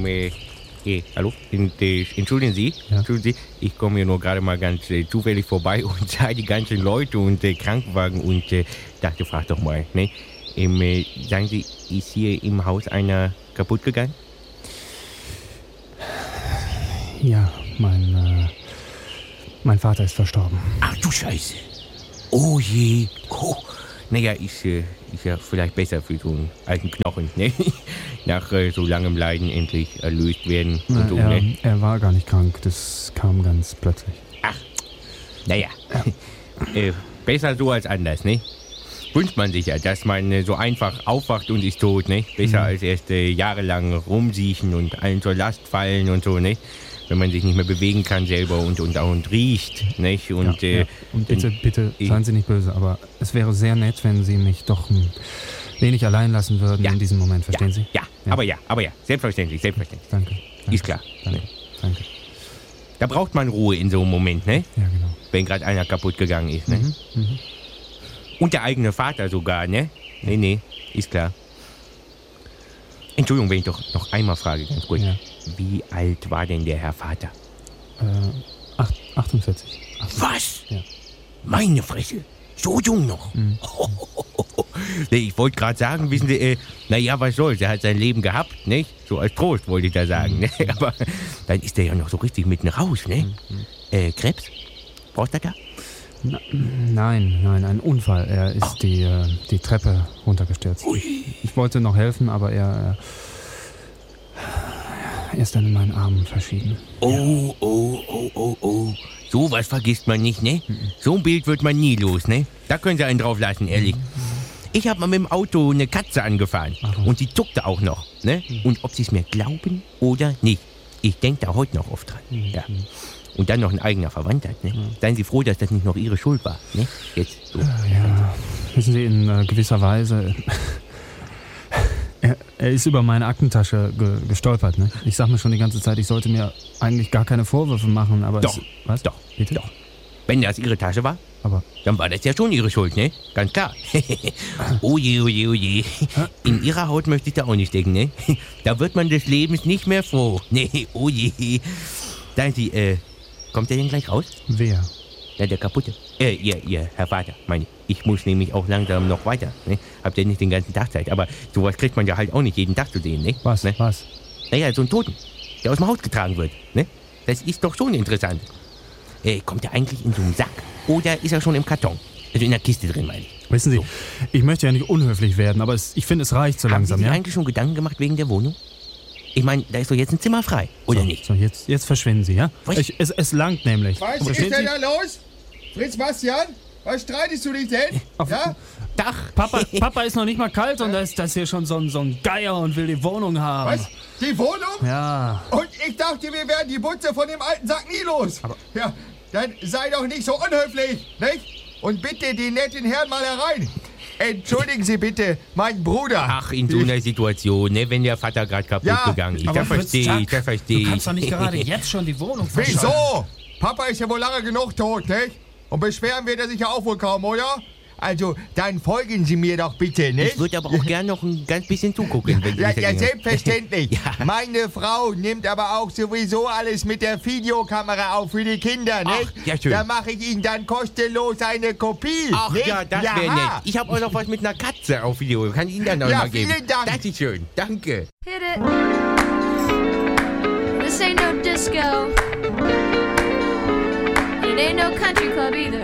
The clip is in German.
hallo? Entschuldigen Sie, ich komme hier nur gerade mal ganz zufällig vorbei und sah die ganzen Leute und Krankenwagen und dachte, frag doch mal, ne? Sagen Sie, ist hier im Haus einer kaputt gegangen? Ja, mein Vater ist verstorben. Ach du Scheiße. Oh je. Oh. Naja, ist ja vielleicht besser für so einen alten Knochen, ne? Nach so langem Leiden endlich erlöst werden. Und so, ne? Er war gar nicht krank, das kam ganz plötzlich. Ach, naja. Ja. Besser so als anders, ne? Wünscht man sich ja, dass man so einfach aufwacht und ist tot, ne? Besser als erst jahrelang rumsiechen und allen zur Last fallen und so, ne? Wenn man sich nicht mehr bewegen kann selber und riecht, nicht? Und, und bitte, seien Sie nicht böse, aber es wäre sehr nett, wenn Sie mich doch ein wenig allein lassen würden in diesem Moment, verstehen Sie? Ja. Aber ja, selbstverständlich. Danke. Ist klar. Danke. Da braucht man Ruhe in so einem Moment, ne? Ja, genau. Wenn gerade einer kaputt gegangen ist, ne? Und der eigene Vater sogar, ne? Nee, ist klar. Entschuldigung, wenn ich doch noch einmal frage, ganz kurz. Ja. Wie alt war denn der Herr Vater? 48. Was? Ja. Meine Fresse. So jung noch. Ich wollte gerade sagen, wissen Sie, naja, was soll's, er hat sein Leben gehabt, nicht? So als Trost wollte ich da sagen, ne? Aber dann ist er ja noch so richtig mitten raus, ne? Krebs? Prostata? Nein, ein Unfall. Er ist die Treppe runtergestürzt. Ui. Ich wollte noch helfen, aber er ist dann in meinen Armen verschieden. Oh. So was vergisst man nicht, ne? So ein Bild wird man nie los, ne? Da können Sie einen drauf lassen, ehrlich. Ich habe mal mit dem Auto eine Katze angefahren. Und die zuckte auch noch, ne? Und ob Sie es mir glauben oder nicht, ich denke da heute noch oft dran. Ja. Und dann noch ein eigener Verwandter, ne? Seien Sie froh, dass das nicht noch Ihre Schuld war, ne? Jetzt so. Ja, wissen Sie, in gewisser Weise... Er ist über meine Aktentasche gestolpert, ne? Ich sag mir schon die ganze Zeit, ich sollte mir eigentlich gar keine Vorwürfe machen, aber... Doch, was? Doch, bitte? Doch. Wenn das Ihre Tasche war, aber dann war das ja schon Ihre Schuld, ne? Ganz klar. Oh je. In Ihrer Haut möchte ich da auch nicht stecken, ne? Da wird man des Lebens nicht mehr froh. Ne, oh je. Sagen Sie, kommt der denn gleich raus? Wer? Ja, der Kaputte. Ihr Herr Vater, meine ich. Muss nämlich auch langsam noch weiter, ne? Habt ihr nicht den ganzen Tag Zeit. Aber sowas kriegt man ja halt auch nicht jeden Tag zu sehen, ne? Was? Ne? Was? Naja, so ein Toten, der aus dem Haus getragen wird, ne? Das ist doch schon interessant. Kommt er eigentlich in so einen Sack oder ist er schon im Karton? Also in der Kiste drin, meine ich. Wissen Sie, ich möchte ja nicht unhöflich werden, aber ich finde, es reicht so langsam, Haben Sie sich ja? eigentlich schon Gedanken gemacht wegen der Wohnung? Ich meine, da ist doch jetzt ein Zimmer frei, oder nicht? So, jetzt verschwinden Sie, ja? Was? Es langt nämlich. Was ist denn da los? Fritz Bastian? Was streitest du dich denn? Ja? Dach. Papa ist noch nicht mal kalt und da ist das hier schon so ein Geier und will die Wohnung haben. Was? Die Wohnung? Ja. Und ich dachte, wir werden die Butze von dem alten Sack nie los. Aber ja, dann sei doch nicht so unhöflich, nicht? Und bitte den netten Herrn mal herein. Entschuldigen Sie bitte, mein Bruder. Ach, in so einer Situation, ne, wenn der Vater gerade kaputt gegangen ist. Da verstehe ich. Du kannst doch nicht gerade jetzt schon die Wohnung verscheuern. Wieso? Papa ist ja wohl lange genug tot, nicht? Und beschweren wird er sich ja auch wohl kaum, oder? Also, dann folgen Sie mir doch bitte, nicht? Ich würde aber auch gern noch ein ganz bisschen zugucken. Wenn Ja, selbstverständlich. Ja. Meine Frau nimmt aber auch sowieso alles mit der Videokamera auf für die Kinder, nicht? Ach, ja, schön. Da mache ich Ihnen dann kostenlos eine Kopie. Ach nicht? ja, das wäre nett. Ich habe auch noch was mit einer Katze auf Video. Kann ich Ihnen dann noch mal geben. Vielen Dank. Das ist schön. Danke. Hit it. This ain't no disco. It ain't no country club either.